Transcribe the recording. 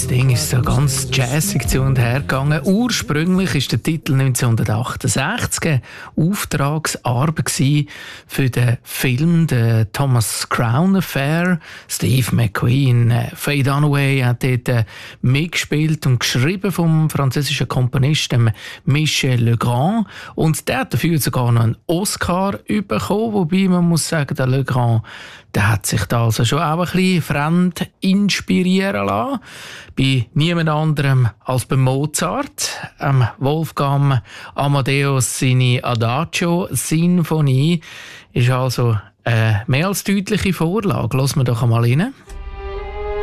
Das Ding ist so ganz jazzig zu und her gegangen. Ursprünglich ist der Titel 1968 eine Auftragsarbeit für den Film «The Thomas Crown Affair». Steve McQueen, Faye Dunaway hat dort mitgespielt und geschrieben vom französischen Komponisten Michel Legrand. Und der hat dafür sogar noch einen Oscar bekommen, wobei man muss sagen, der Legrand, der hat sich da also schon auch ein bisschen fremd inspirieren lassen. Bei niemand anderem als bei Mozart, Wolfgang Amadeus seine Adagio-Sinfonie, ist also eine mehr als deutliche Vorlage. Hören wir doch einmal rein.